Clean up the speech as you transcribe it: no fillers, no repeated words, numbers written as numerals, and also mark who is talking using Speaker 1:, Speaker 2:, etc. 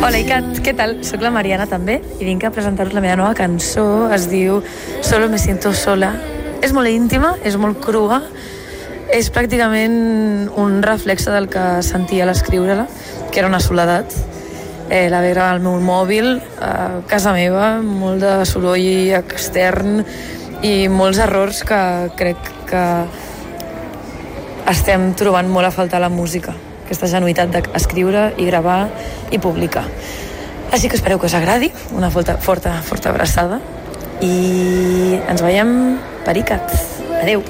Speaker 1: Hola Icat, què tal? Soc la Mariana també i vinc a presentar-vos la meva nova cançó. Es diu Solo me siento sola. És molt íntima, és molt crua, és pràcticament un reflexe del que sentia a l'escriure-la, que era una soledat. La vaig gravar al meu mòbil, a casa meva, molt de soroll extern i molts errors que crec que estem trobant molt a faltar a la música. Aquesta genuïtat d'escriure i gravar i publicar. Així que espereu que us agradi, una forta abraçada i ens veiem per Icat. Adeu.